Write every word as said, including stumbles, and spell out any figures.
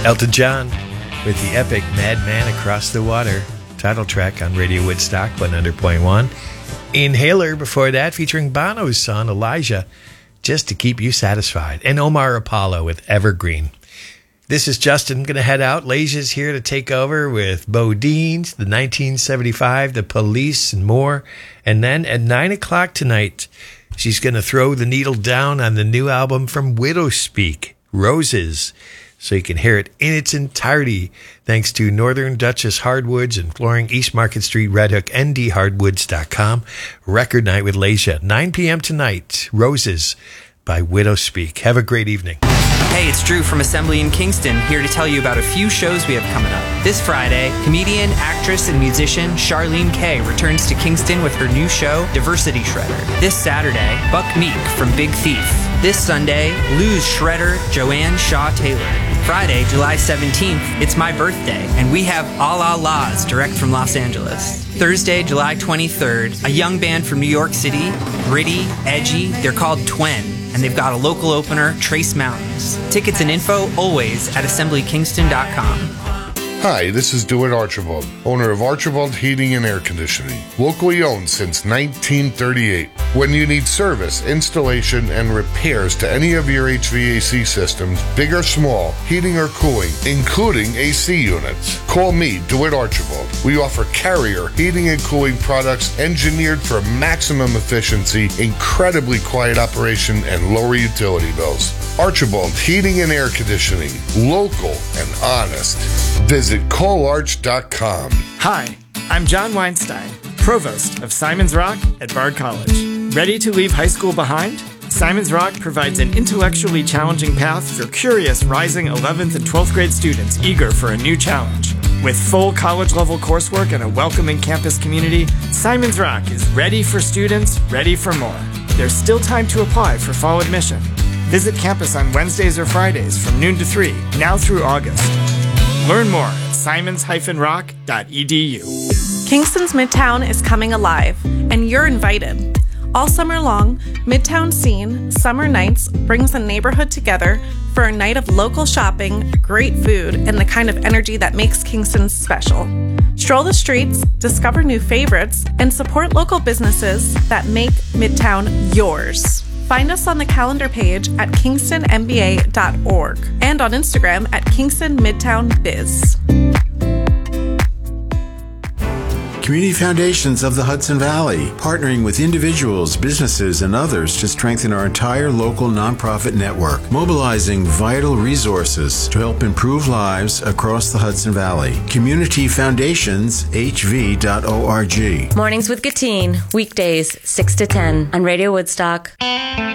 Elton John with the epic Madman Across the Water title track on Radio Woodstock one hundred point one. Inhaler before that, featuring Bono's son Elijah, Just to Keep You Satisfied. And Omar Apollo with Evergreen. This is Justin. I'm going to head out. Leja's here to take over with Bo Deans, the nineteen seventy-five, The Police, and more. And then at nine o'clock tonight, she's going to throw the needle down on the new album from Widowspeak, Roses, so you can hear it in its entirety, thanks to Northern Duchess Hardwoods and Flooring, East Market Street, Red Hook, N D hardwoods dot com. Record night with Leja, nine p.m. tonight, Roses by Widowspeak. Have a great evening. Hey, it's Drew from Assembly in Kingston, here to tell you about a few shows we have coming up. This Friday, comedian, actress, and musician Charlene Kay returns to Kingston with her new show, Diversity Shredder. This Saturday, Buck Meek from Big Thief. This Sunday, Lou's Shredder, Joanne Shaw Taylor. Friday, July seventeenth, it's my birthday, and we have A La La's direct from Los Angeles. Thursday, July twenty-third, a young band from New York City, gritty, edgy, they're called Twen, and they've got a local opener, Trace Mountains. Tickets and info always at assembly kingston dot com. Hi, this is DeWitt Archibald, owner of Archibald Heating and Air Conditioning, locally owned since nineteen thirty-eight. When you need service, installation, and repairs to any of your H V A C systems, big or small, heating or cooling, including A C units, call me, DeWitt Archibald. We offer Carrier heating and cooling products engineered for maximum efficiency, incredibly quiet operation, and lower utility bills. Archibald Heating and Air Conditioning, local and honest. Visit call arch dot com. Hi, I'm John Weinstein, Provost of Simon's Rock at Bard College. Ready to leave high school behind? Simon's Rock provides an intellectually challenging path for curious rising eleventh and twelfth grade students eager for a new challenge. With full college-level coursework and a welcoming campus community, Simon's Rock is ready for students, ready for more. There's still time to apply for fall admission. Visit campus on Wednesdays or Fridays from noon to three, now through August. Learn more at simons dash rock dot e d u. Kingston's Midtown is coming alive, and you're invited. All summer long, Midtown Scene Summer Nights brings the neighborhood together for a night of local shopping, great food, and the kind of energy that makes Kingston special. Stroll the streets, discover new favorites, and support local businesses that make Midtown yours. Find us on the calendar page at kingston m b a dot org and on Instagram at Kingston Midtown Biz. Community Foundations of the Hudson Valley, partnering with individuals, businesses, and others to strengthen our entire local nonprofit network, mobilizing vital resources to help improve lives across the Hudson Valley. community foundations h v dot org. Mornings with Gatine, weekdays six to ten on Radio Woodstock.